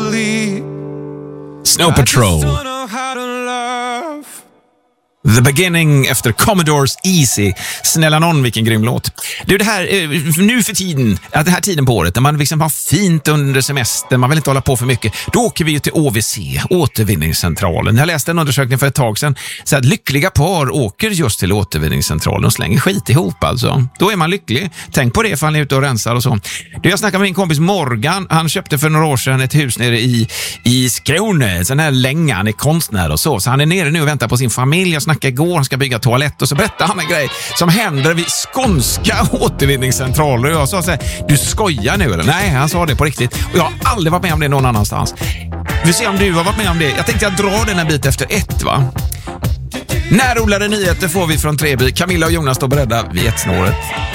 believe. Snow Patrol. Don't know how to love. The Beginning efter Commodores Easy. Snälla någon, vilken grym låt. Du, det här, nu för tiden, att den här tiden på året, när man liksom har fint under semestern, man vill inte hålla på för mycket, då åker vi ju till OVC, återvinningscentralen. Jag läste en undersökning för ett tag sedan, så att lyckliga par åker just till återvinningscentralen och slänger skit ihop alltså. Då är man lycklig. Tänk på det ifall ni är ute och rensar och så. Du, jag snackade med min kompis Morgan, han köpte för några år sedan ett hus nere i Skåne, sån här länge, han är konstnär och så han är nere nu och väntar på sin familj. Jag snackade igår, han ska bygga toalett och så berättar han en grej som händer vid skånska återvinningscentraler och jag sa så här, du skojar nu eller? Nej, han sa det på riktigt och jag har aldrig varit med om det någon annanstans. Vi ser om du har varit med om det. Jag tänkte jag drar den en bit efter 1, va? Närodlade nyheter får vi från Treby. Camilla och Jonas står beredda vid 1-snåret.